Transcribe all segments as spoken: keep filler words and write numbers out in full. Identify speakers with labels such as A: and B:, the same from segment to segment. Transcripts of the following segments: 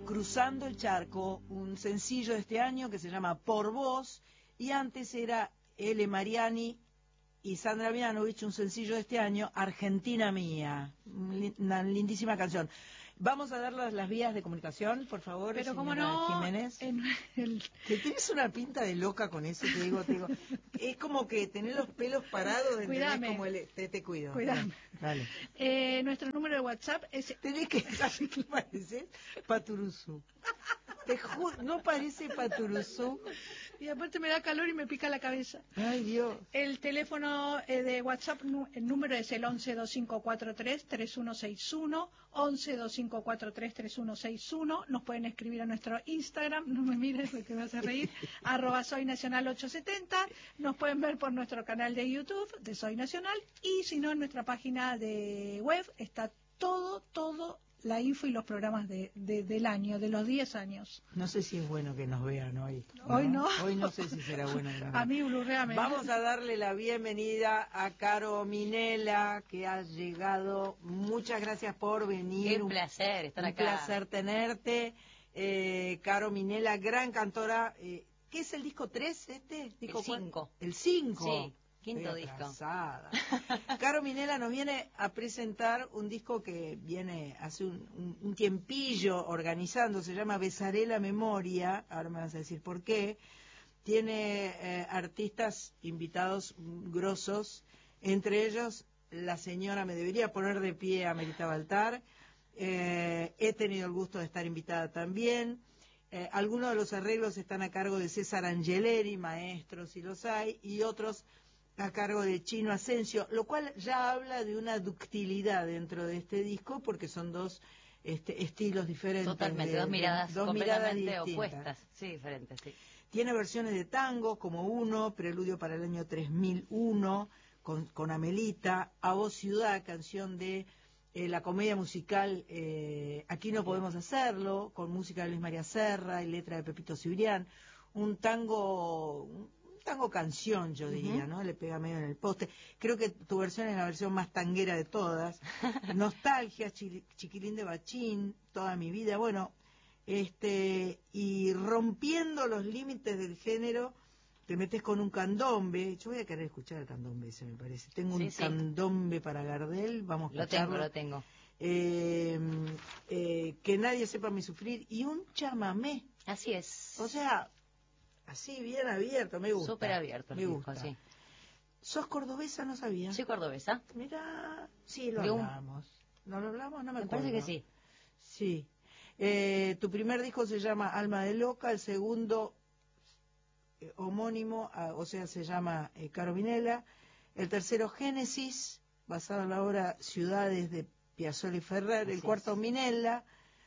A: Cruzando el Charco, un sencillo de este año que se llama Por Vos, y antes era Ele Mariani y Sandra Mianovich, un sencillo de este año, Argentina Mía, una lindísima canción. Vamos a dar las, las vías de comunicación, por favor,
B: pero
A: señora
B: como no,
A: Jiménez.
B: En el...
A: Que tienes una pinta de loca con eso, te digo, te digo. Es como que tener los pelos parados, ¿entendés? Como el, te, te cuido.
B: Cuidame.
A: Dale.
B: Eh, nuestro número de WhatsApp es...
A: Tenés que saber qué parece Paturuzú. Te juro, no parece Paturuzú.
B: Y aparte me da calor y me pica la cabeza.
A: Ay, Dios.
B: El teléfono eh, de WhatsApp, el número es el once dos cinco cuatro tres tres uno seis uno, once dos cinco cuatro tres tres uno seis uno. Nos pueden escribir a nuestro Instagram, no me mires porque me vas a reír, arroba Soy Nacional ochocientos setenta. Nos pueden ver por nuestro canal de YouTube de Soy Nacional, y si no, en nuestra página de web está todo, todo la info y los programas de, de, del año, de los diez años.
A: No sé si es bueno que nos vean hoy. ¿no?
B: Hoy no.
A: Hoy no sé si será bueno que nos vean.
B: A mí, blurreame.
A: Vamos a darle la bienvenida a Caro Minella, que ha llegado. Muchas gracias por venir.
C: Qué placer estar
A: un
C: acá.
A: Un placer tenerte. Eh, Caro Minella, gran cantora. Eh, ¿Qué es el disco tres este? ¿Disco
C: el cinco.
A: El cinco.
C: Sí. Quinto
A: Estoy
C: disco.
A: Atrasada. Caro Minella nos viene a presentar un disco que viene hace un, un, un tiempillo organizando, se llama Besaré la Memoria, ahora me vas a decir por qué. Tiene eh, artistas invitados grosos, entre ellos la señora Me Debería Poner de Pie, Amelita Baltar. Eh, he tenido el gusto de estar invitada también. Eh, algunos de los arreglos están a cargo de César Angeleri, maestros si los hay, y otros a cargo de Chino Asensio, lo cual ya habla de una ductilidad dentro de este disco, porque son dos este, estilos diferentes.
C: Totalmente,
A: de,
C: dos miradas
A: de, dos
C: completamente
A: miradas
C: opuestas. Sí, diferentes, sí.
A: Tiene versiones de tango, como Uno, Preludio para el año tres mil uno, con, con Amelita, A Vos Ciudad, canción de eh, la comedia musical eh, Aquí no podemos hacerlo, con música de Luis María Serra y letra de Pepito Cibrián, un tango... tango canción, yo diría, uh-huh. ¿no? Le pega medio en el poste. Creo que tu versión es la versión más tanguera de todas. Nostalgia, chi, Chiquilín de Bachín, Toda mi vida. Bueno, este y rompiendo los límites del género, te metes con un candombe. Yo voy a querer escuchar el candombe ese, me parece. Tengo
C: sí,
A: un
C: sí.
A: candombe para Gardel, vamos a escucharlo.
C: Lo tengo, lo tengo.
A: Eh, eh, que nadie sepa mi sufrir, y un chamamé.
C: Así es.
A: O sea... así, bien abierto, me gusta.
C: Súper abierto el
A: me
C: disco,
A: gusta.
C: Sí.
A: ¿Sos cordobesa? No sabía.
C: Soy cordobesa.
A: Mira, sí, lo
C: De un...
A: hablamos. ¿No lo hablamos? No me,
C: me
A: acuerdo.
C: parece que sí.
A: Sí. Eh, tu primer disco se llama Alma de Loca, el segundo eh, homónimo, ah, o sea, se llama eh, Caro Minella. El tercero, Génesis, basado en la obra Ciudades de Piazzolla y Ferrer.
C: Así
A: el cuarto,
C: es.
A: Minella.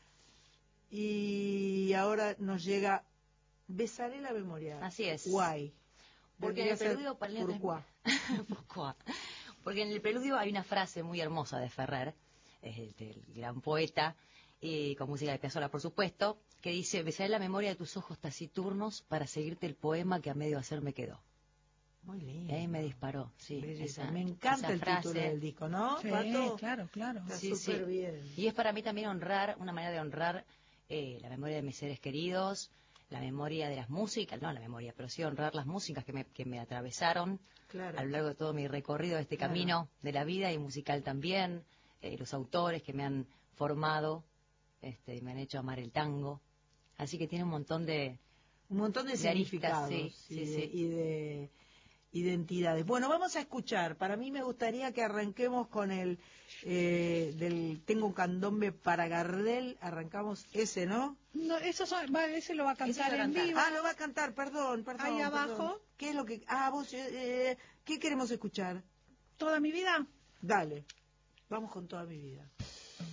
A: Y ahora nos llega... Besaré la Memoria.
C: Así es.
A: Guay.
C: Porque en el preludio para el Porque en el preludio hay una frase muy hermosa de Ferrer, el, el gran poeta, y con música de Piazzolla, por supuesto, que dice: besaré la memoria de tus ojos taciturnos para seguirte el poema que a medio hacer me quedó.
A: Muy lindo.
C: Y ahí me disparó, sí. Esa,
A: me encanta el
C: frase.
A: título del disco, ¿no?
B: Sí,
A: ¿Pato?
B: claro, claro.
A: Está
C: sí,
A: súper
C: sí.
A: bien.
C: Y es para mí también honrar, una manera de honrar eh, la memoria de mis seres queridos, la memoria de las músicas, no la memoria, pero sí honrar las músicas que me, que me atravesaron
A: claro.
C: a lo largo de todo mi recorrido de este
A: claro.
C: camino de la vida, y musical también, eh, los autores que me han formado, este, me han hecho amar el tango, así que tiene un montón de...
A: Un montón de,
C: de
A: significados
C: aristas, sí,
A: y,
C: sí,
A: de,
C: sí.
A: y de identidades. Bueno, vamos a escuchar. Para mí me gustaría que arranquemos con el eh, del Tengo un candombe para Gardel. Arrancamos ese, ¿no?
B: No, eso son, va, ese lo va a cantar
C: va a
B: en
C: cantar.
B: vivo.
A: Ah, lo va a cantar, perdón, perdón.
B: Ahí abajo.
A: Perdón. ¿Qué es lo que...? Ah, vos, eh, ¿qué queremos escuchar?
B: Toda mi vida.
A: Dale, vamos con Toda mi vida.